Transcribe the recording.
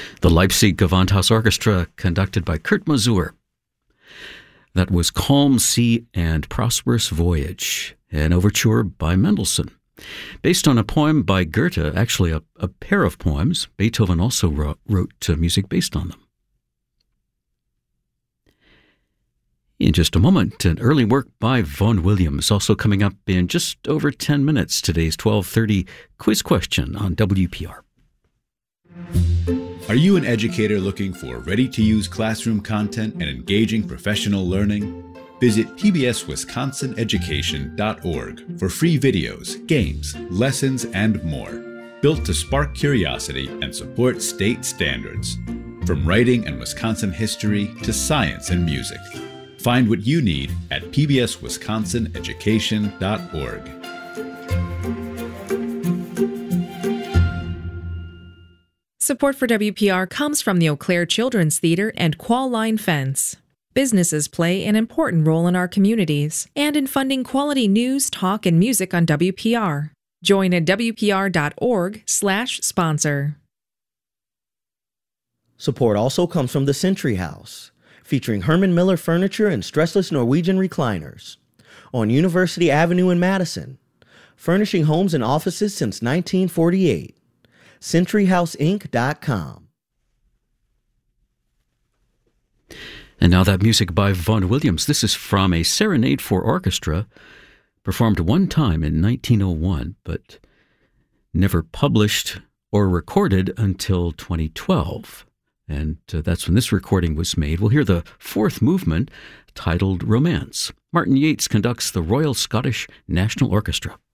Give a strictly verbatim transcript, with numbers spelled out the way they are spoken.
The Leipzig Gewandhaus Orchestra, conducted by Kurt Masur. That was Calm Sea and Prosperous Voyage, an overture by Mendelssohn. Based on a poem by Goethe, actually a, a pair of poems. Beethoven also wrote, wrote uh, music based on them. In just a moment, an early work by Vaughan Williams, also coming up in just over ten minutes. Today's twelve thirty quiz question on W P R. Are you an educator looking for ready-to-use classroom content and engaging professional learning? Visit P B S Wisconsin Education dot org for free videos, games, lessons, and more. Built to spark curiosity and support state standards. From writing and Wisconsin history to science and music. Find what you need at P B S Wisconsin Education dot org. Support for W P R comes from the Eau Claire Children's Theater and Qual Line Fence. Businesses play an important role in our communities and in funding quality news, talk, and music on W P R. Join at W P R dot org slash sponsor. Support also comes from the Century House, featuring Herman Miller furniture and stressless Norwegian recliners. On University Avenue in Madison, furnishing homes and offices since nineteen forty-eight. Century House Inc dot com. And now that music by Vaughan Williams. This is from a Serenade for Orchestra, performed one time in nineteen oh one, but never published or recorded until twenty twelve. And uh, that's when this recording was made. We'll hear the fourth movement, titled Romance. Martin Yates conducts the Royal Scottish National Orchestra.